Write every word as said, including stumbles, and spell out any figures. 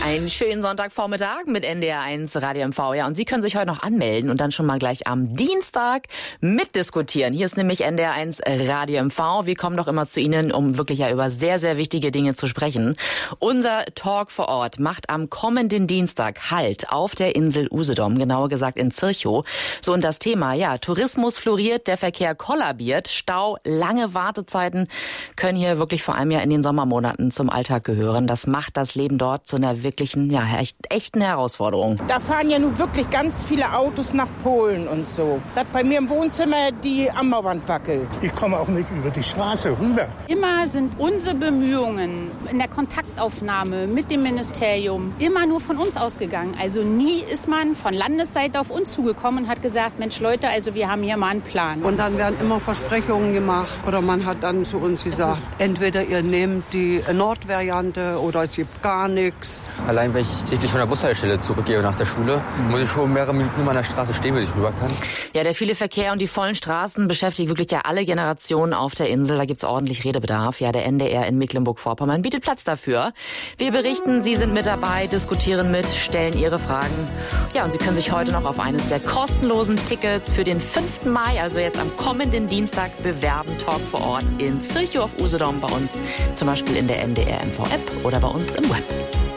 Einen schönen Sonntagvormittag mit N D R eins Radio M V. Ja, und Sie können sich heute noch anmelden und dann schon mal gleich am Dienstag mitdiskutieren. Hier ist nämlich N D R eins Radio M V. Wir kommen doch immer zu Ihnen, um wirklich ja über sehr, sehr wichtige Dinge zu sprechen. Unser Talk vor Ort macht am kommenden Dienstag Halt auf der Insel Usedom, genauer gesagt in Zirchow. So, und das Thema, ja, Tourismus floriert, der Verkehr kollabiert, Stau, lange Wartezeiten können hier wirklich vor allem ja in den Sommermonaten zum Alltag gehören. Das macht das Leben dort zu einer wirklichen, ja, echt, echten Herausforderung. Da fahren ja nun wirklich ganz viele Autos nach Polen und so. Das bei mir im Wohnzimmer die Ammerwand wackelt. Ich komme auch nicht über die Straße rüber. Immer sind unsere Bemühungen in der Kontaktaufnahme mit dem Ministerium immer nur von uns ausgegangen. Also nie ist man von Landesseite auf uns zugekommen und hat gesagt, Mensch Leute, also wir haben hier mal einen Plan. Und dann werden immer Versprechungen gemacht oder man hat dann zu uns gesagt, entweder ihr nehmt die Nordvariante oder es gibt gar nichts. Allein wenn ich täglich von der Bushaltestelle zurückgehe nach der Schule, muss ich schon mehrere Minuten an der Straße stehen, bis ich rüber kann. Ja, der viele Verkehr und die vollen Straßen beschäftigt wirklich ja alle Generationen auf der Insel. Da gibt's ordentlich Redebedarf. Ja, der N D R in Mecklenburg-Vorpommern bietet Platz dafür. Wir berichten, Sie sind mit dabei, diskutieren mit, stellen Ihre Fragen. Ja, und Sie können sich heute noch auf eines der kostenlosen Tickets für den fünften Mai, also jetzt am kommenden Dienstag, bewerben. Talk vor Ort in Zirchow auf Usedom bei uns, zum Beispiel in der N D R M V App oder bei uns im Web.